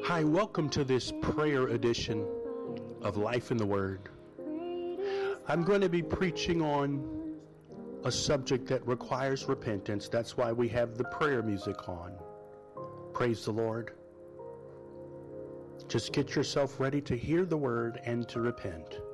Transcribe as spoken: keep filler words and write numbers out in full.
Hi, welcome to this prayer edition of Life in the Word. I'm going to be preaching on a subject that requires repentance. That's why we have the prayer music on. Praise the Lord. Just get yourself ready to hear the word and to repent.